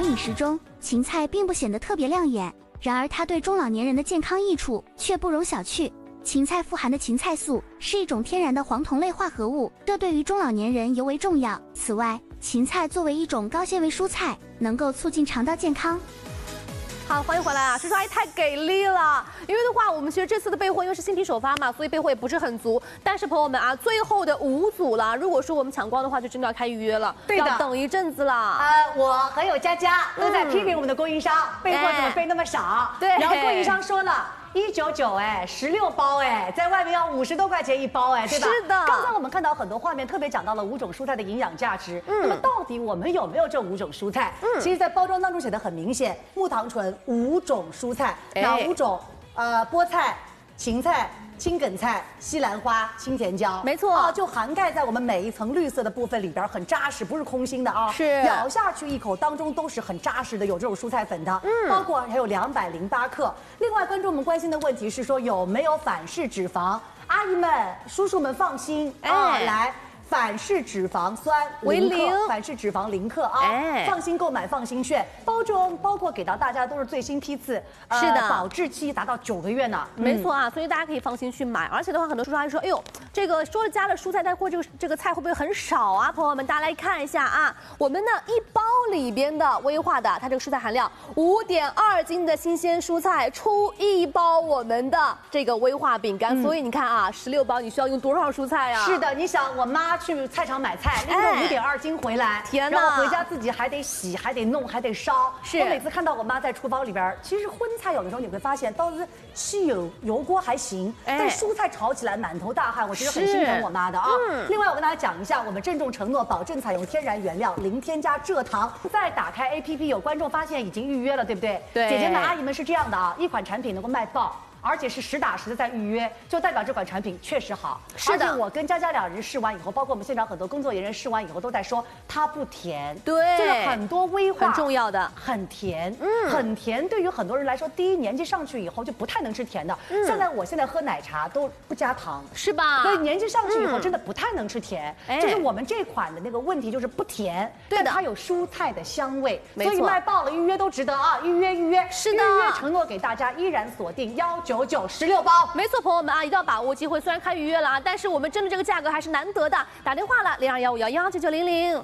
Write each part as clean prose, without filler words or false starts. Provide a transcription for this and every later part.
饮食中，芹菜并不显得特别亮眼，然而它对中老年人的健康益处却不容小觑。芹菜富含的芹菜素是一种天然的黄酮类化合物，这对于中老年人尤为重要。此外，芹菜作为一种高纤维蔬菜，能够促进肠道健康。 好，欢迎回来啊！叔叔阿姨太给力了，因为的话，我们其实这次的备货因为是新品首发嘛，所以备货也不是很足。但是朋友们啊，最后的5组了，如果说我们抢光的话，就真的要开预约了， 对的， 要等一阵子了。 我还有佳佳都在批评我们的供应商，备货怎么备那么少？ 对， 然后供应商说了。199哎，16包哎，在外面要50多块钱1包哎，对吧？ 是的。 刚才我们看到很多画面，特别讲到了5种蔬菜的营养价值。那么到底我们有没有这5种蔬菜？其实，在包装当中写的很明显，木糖醇5种蔬菜，哪5种？菠菜、芹菜、青梗菜、西兰花、青甜椒， 没错， 就涵盖在我们每一层绿色的部分里边，很扎实，不是空心的啊。 是， 咬下去一口当中都是很扎实的，有这种蔬菜粉的，包括还有208克。另外，观众们关心的问题是说有没有反式脂肪？阿姨们、叔叔们放心啊，来。反式脂肪酸0克，反式脂肪0克啊！放心购买，放心选。包装包括给到大家都是最新批次， 是的， 保质期达到9个月呢。 没错啊，所以大家可以放心去买。而且的话，很多叔叔阿姨说，哎呦，这个说了加了蔬菜，但或这个菜会不会很少啊？朋友们，大家来看一下啊，我们呢1包里边的微化的，它这个蔬菜含量5.2斤的新鲜蔬菜，出1包我们的这个微化饼干。所以你看啊，16包你需要用多少蔬菜啊？ 是的，你想我妈去菜场买菜，拎着5.2斤回来， 天哪！ 然后回家自己还得洗，还得弄，还得烧。 是。 我每次看到我妈在厨房里边，其实荤菜有的时候你会发现，倒是汽油锅还行，但蔬菜炒起来满头大汗，我觉得很心疼我妈的啊。另外，我跟大家讲一下，我们郑重承诺保证采用天然原料，零添加蔗糖。再打开 APP， 有观众发现已经预约了，对不对？ 对。 姐姐们、阿姨们是这样的啊，一款产品能够卖爆。而且是实打实的在预约，就代表这款产品确实好。 是的， 而且我跟佳佳2人试完以后，包括我们现场很多工作人员试完以后都在说它不甜。 对， 就是很多微化很重要的， 很甜，很甜。对于很多人来说，第一年纪上去以后就不太能吃甜的。我现在喝奶茶都不加糖， 是吧？ 所以年纪上去以后真的不太能吃甜。就是我们这款的那个问题就是不甜， 对的， 但它有蔬菜的香味， 所以卖爆了，预约都值得啊！预约， 是的， 预约承诺给大家依然锁定19916包。 没错，朋友们啊，一定要把握机会。虽然开预约了啊，但是我们真的这个价格还是难得的。打电话了0215119900。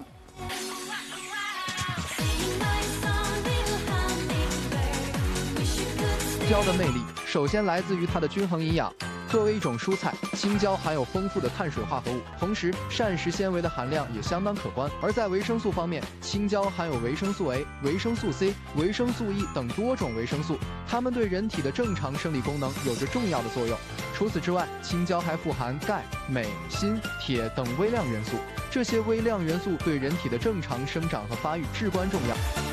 青椒的魅力首先来自于它的均衡营养。作为一种蔬菜，青椒含有丰富的碳水化合物，同时膳食纤维的含量也相当可观。而在维生素方面，青椒含有维生素 A、维生素 C、维生素 E 等多种维生素，它们对人体的正常生理功能有着重要的作用。除此之外，青椒还富含钙、镁、锌、铁等微量元素，这些微量元素对人体的正常生长和发育至关重要。